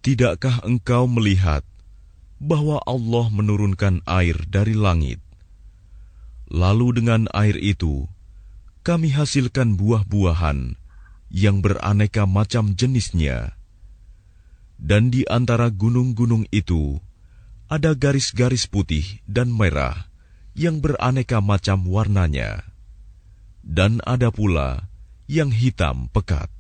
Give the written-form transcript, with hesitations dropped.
Tidakkah engkau melihat bahwa Allah menurunkan air dari langit? Lalu dengan air itu, kami hasilkan buah-buahan yang beraneka macam jenisnya. Dan di antara gunung-gunung itu, ada garis-garis putih dan merah yang beraneka macam warnanya. Dan ada pula yang hitam pekat.